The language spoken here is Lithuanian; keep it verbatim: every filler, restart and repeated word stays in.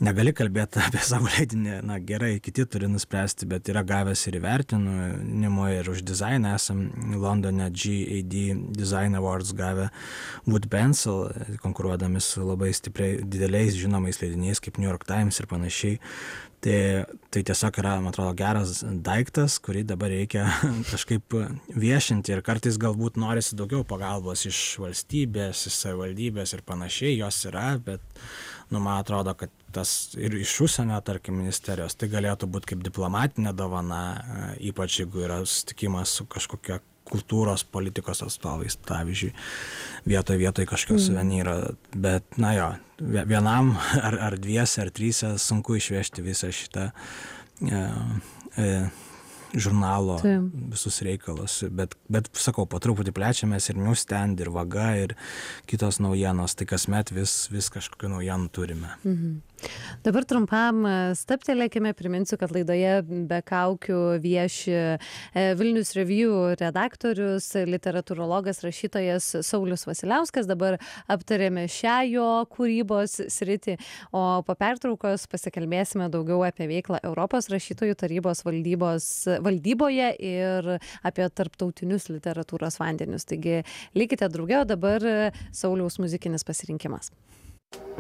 negali kalbėti apie savo leidinį, na gerai, kiti turi nuspręsti, bet yra gavęs ir įvertinimo ir už dizainą esam Londone G A D Design Awards gavę Wood Pencil, konkuruodami su labai stipriai dideliais žinomais leidiniais kaip New York Times ir panašiai. Tai, tai tiesiog yra, man atrodo, geras daiktas, kurį dabar reikia kažkaip viešinti ir kartais galbūt norisi daugiau pagalbos iš valstybės, iš savivaldybės ir panašiai, jos yra, bet nu, man atrodo, kad tas ir iš užsienio, tarkim, ministerijos, tai galėtų būti kaip diplomatinė dovana, ypač jeigu yra susitikimas su kažkokia kultūros, politikos atstovais, pavyzdžiui, vietoj vietoj kažkokio mm. suvenyro, bet, na jo, vienam ar, ar dviese, ar tryse sunku išvežti visą šitą e, e, žurnalo tai. Visus reikalus, bet, bet, sakau, po truputį plečiamės ir newsstand, ir vaga, ir kitos naujienos, tai kasmet vis, vis kažkokių naujienų turime. Mhm. Dabar trumpam stabtelėkime, priminsiu, kad laidoje be kaukių vieši Vilnius Review redaktorius, literatūrologas, rašytojas Saulius Vasiliauskas. Dabar aptarėme šią jo kūrybos sritį, o po pertraukos pasikalbėsime daugiau apie veiklą Europos rašytojų tarybos valdybos, valdyboje ir apie tarptautinius literatūros vandenius. Taigi likite drauge, o dabar Sauliaus muzikinis pasirinkimas.